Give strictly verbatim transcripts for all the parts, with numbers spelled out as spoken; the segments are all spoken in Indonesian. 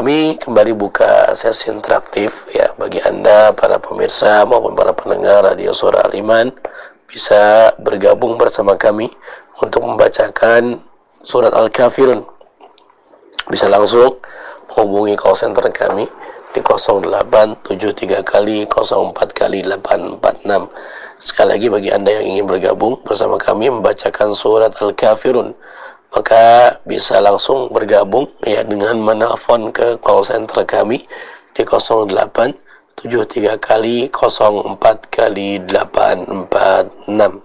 kami kembali buka sesi interaktif ya, bagi Anda para pemirsa maupun para pendengar Radio Suara Al-Iman bisa bergabung bersama kami untuk membacakan surat Al-Kafirun. Bisa langsung menghubungi call center kami di nol delapan tujuh tiga kali nol empat kali delapan empat enam. Sekali lagi, bagi Anda yang ingin bergabung bersama kami membacakan surat Al-Kafirun, maka bisa langsung bergabung ya dengan menelpon ke call center kami di nol delapan tujuh tiga kali nol empat kali delapan empat enam.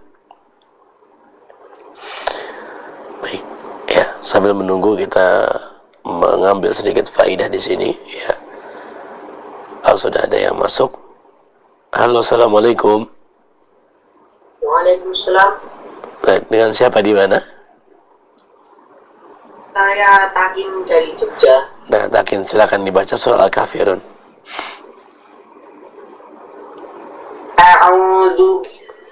Baik, ya, sambil menunggu kita mengambil sedikit faidah di sini ya. Oh, sudah ada yang masuk. Halo, assalamualaikum. Waalaikumsalam. Baik, dengan siapa di mana? Saya Takin dari Jogja. Nah, Takin, silakan dibaca surah Al-Kafirun. A'udzu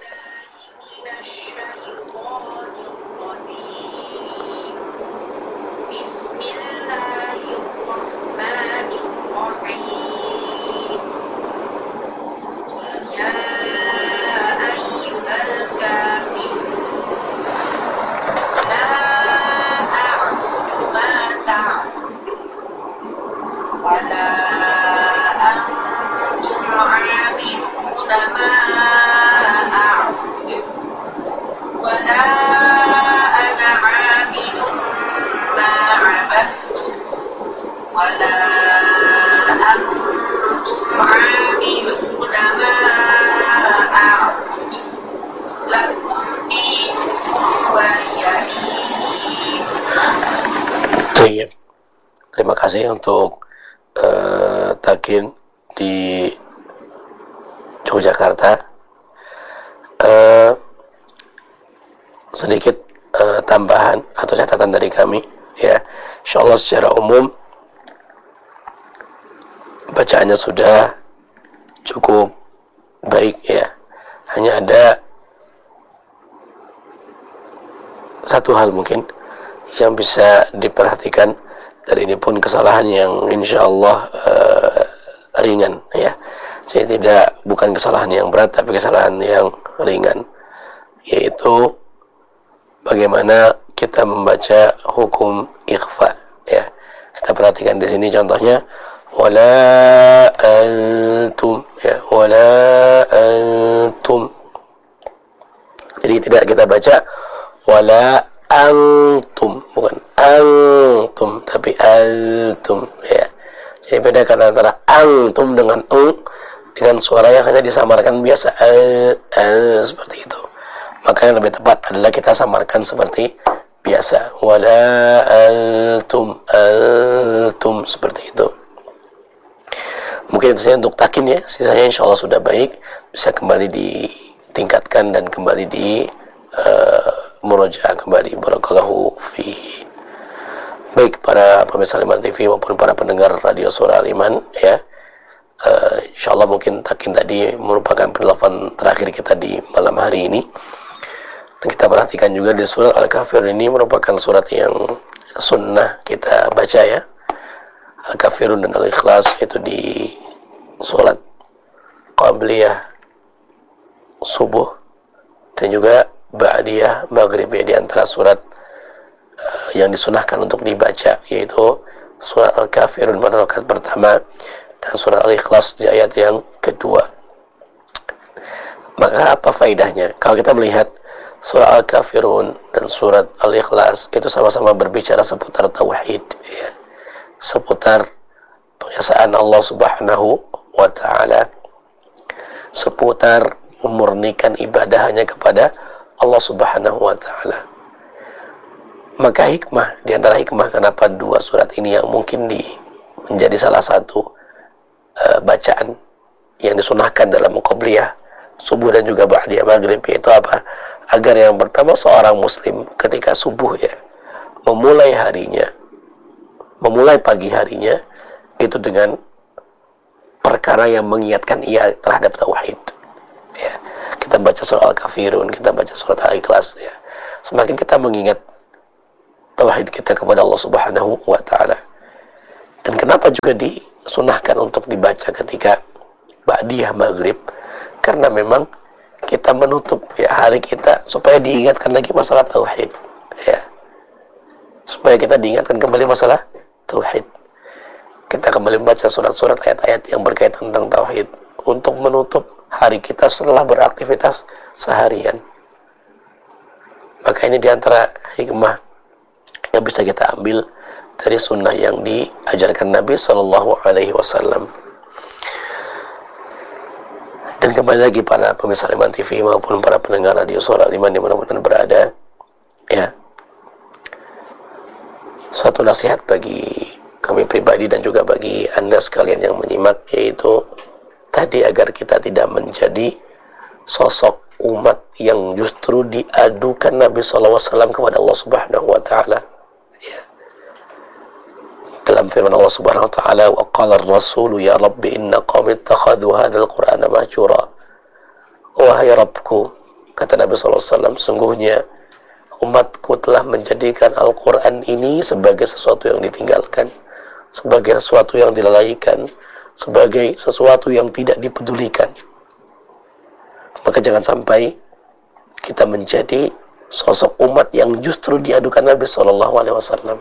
Terima kasih untuk uh, Takin di Yogyakarta. Uh, sedikit uh, tambahan atau catatan dari kami ya. Insyaallah secara umum bacaannya sudah cukup baik ya. Hanya ada satu hal mungkin yang bisa diperhatikan, dan ini pun kesalahan yang insyaallah uh, ringan ya. Jadi tidak, bukan kesalahan yang berat, tapi kesalahan yang ringan, yaitu bagaimana kita membaca hukum ikhfa ya. Kita perhatikan di sini contohnya wala antum ya, wala antum. Jadi tidak kita baca wala antum, bukan antum tapi antum ya. Jadi bedakan antara antum dengan ung dengan suara yang hanya disamarkan biasa al, al, seperti itu. Maka yang lebih tepat adalah kita samarkan seperti biasa, wala antum antum, seperti itu. Mungkin itu saja untuk Takin ya. Sisanya insyaallah sudah baik, bisa kembali ditingkatkan dan kembali di uh, murojaah kembali. Barakallahu fihi. Baik para pemirsa Al-Iman T V maupun para pendengar Radio Suara Al-Iman ya, uh, insyaallah mungkin Takin tadi merupakan penelpon terakhir kita di malam hari ini. Dan kita perhatikan juga di surat Al-Kafirun ini merupakan surat yang sunnah kita baca ya. Al-Kafirun dan Al-Ikhlas itu di surat Qabliyah subuh dan juga Ba'diyah maghrib ya, di antara surat uh, yang disunahkan untuk dibaca, yaitu surat Al-Kafirun pada rakaat pertama dan surat Al-Ikhlas di ayat yang kedua. Maka apa faedahnya kalau kita melihat surah Al-Kafirun dan surat Al-Ikhlas itu sama-sama berbicara seputar tauhid ya, seputar pengesaan Allah Subhanahu wa ta'ala, seputar memurnikan ibadah hanya kepada Allah Subhanahu wa ta'ala. Maka hikmah, di antara hikmah kenapa dua surat ini yang mungkin di menjadi salah satu uh, bacaan yang disunahkan dalam qabliyah subuh dan juga ba'diyah maghrib, yaitu apa? Agar yang pertama seorang muslim ketika subuh ya, memulai harinya, memulai pagi harinya itu dengan perkara yang mengingatkan ia terhadap tauhid ya. Kita baca surah Al-Kafirun, kita baca surat Al-Ikhlas ya, semakin kita mengingat tauhid kita kepada Allah Subhanahu wa ta'ala. Dan kenapa juga disunahkan untuk dibaca ketika ba'diyah maghrib? Karena memang kita menutup ya hari kita supaya diingatkan lagi masalah tauhid, ya, supaya kita diingatkan kembali masalah tauhid. Kita kembali membaca surat-surat ayat-ayat yang berkaitan tentang tauhid untuk menutup hari kita setelah beraktivitas seharian. Maka ini diantara hikmah yang bisa kita ambil dari sunnah yang diajarkan Nabi Shallallahu Alaihi Wasallam. Dan kembali lagi para pemirsa Liman T V maupun para pendengar radio Suara Liman dimanapun berada, ya, suatu nasihat bagi kami pribadi dan juga bagi Anda sekalian yang menyimak, yaitu tadi agar kita tidak menjadi sosok umat yang justru diadukan Nabi Shallallahu Alaihi Wasallam kepada Allah Subhanahu Wa Taala. Ya. Dalam firman Allah Subhanahu Wa Taala, wa qala ar-rasulu ya Rabbi inna qawmi ittakhadhu hadzal Qur'ana mahjura. Wahai Rabbku, kata Nabi Shallallahu Alaihi Wasallam, sungguhnya umatku telah menjadikan Al-Quran ini sebagai sesuatu yang ditinggalkan, sebagai sesuatu yang dilalaikan, sebagai sesuatu yang tidak dipedulikan. Maka jangan sampai kita menjadi sosok umat yang justru diadukan Nabi Shallallahu Alaihi Wasallam.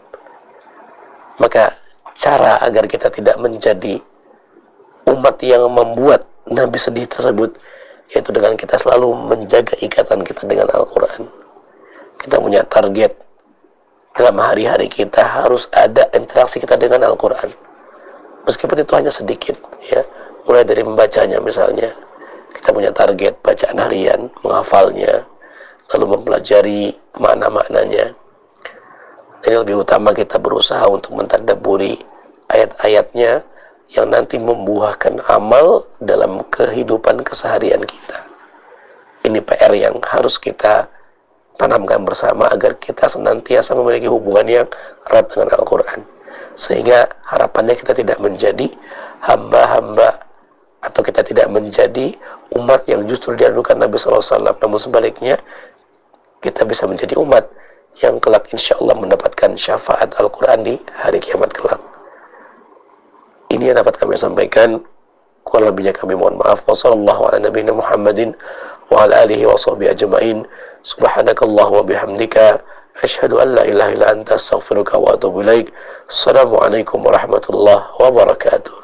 Maka cara agar kita tidak menjadi umat yang membuat Nabi sedih tersebut, yaitu dengan kita selalu menjaga ikatan kita dengan Al-Quran. Kita punya target dalam hari-hari kita harus ada interaksi kita dengan Al-Quran, meskipun itu hanya sedikit, ya, mulai dari membacanya misalnya. Kita punya target bacaan harian, menghafalnya, lalu mempelajari makna-maknanya. Dan yang lebih utama, kita berusaha untuk mentadabburi ayat-ayatnya yang nanti membuahkan amal dalam kehidupan keseharian kita. Ini P R yang harus kita tanamkan bersama agar kita senantiasa memiliki hubungan yang erat dengan Al-Quran, sehingga harapannya kita tidak menjadi hamba-hamba atau kita tidak menjadi umat yang justru diadukan Nabi Shallallahu Alaihi Wasallam, namun sebaliknya kita bisa menjadi umat yang kelak insya Allah mendapatkan syafaat Al-Quran di hari kiamat kelak. Ini yang dapat kami sampaikan. Kurang lebihnya kami mohon maaf. Wassallallahu ala nabiyina Muhammadin wa ala alihi wa sahbihi ajma'in. Subhanakallah wa bihamdika asyhadu an la ilaha illa anta astaghfiruka wa atubu ilaik. Assalamualaikum warahmatullahi wabarakatuh.